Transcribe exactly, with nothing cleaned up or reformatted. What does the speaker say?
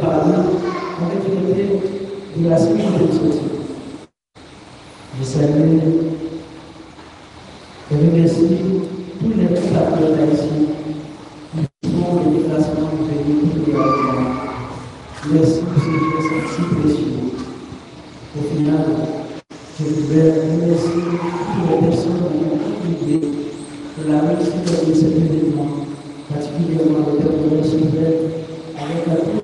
avec l'idée de la spiritualité. Je salue et remercie tous les partenaires ici qui font le déplacement pour venir prier avec moi. Merci pour ce geste si précieux. Au final, je voudrais remercier toutes les personnes qui ont contribué pour la réussite de cet événement, particulièrement le Père de avec la